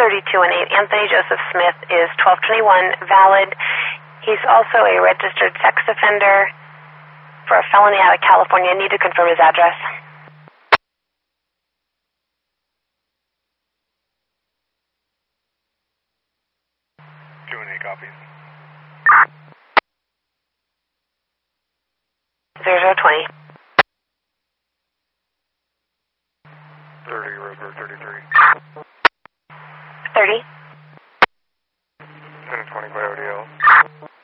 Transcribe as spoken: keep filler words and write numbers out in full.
thirty-two and eight. Anthony Joseph Smith is twelve twenty-one, valid. He's also a registered sex offender for a felony out of California. I need to confirm his address. Two and eight copies. Zero zero twenty. Thirty, Roseburg, thirty-three. Thirty. Ten and twenty by O D L.